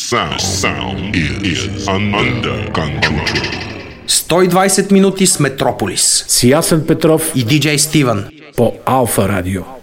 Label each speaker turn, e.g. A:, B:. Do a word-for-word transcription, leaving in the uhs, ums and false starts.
A: Sound, sound is under control.
B: сто и двайсет минути с Метрополис.
C: С Ясен Петров
B: и диджей Стивън
C: по Алфа Радио.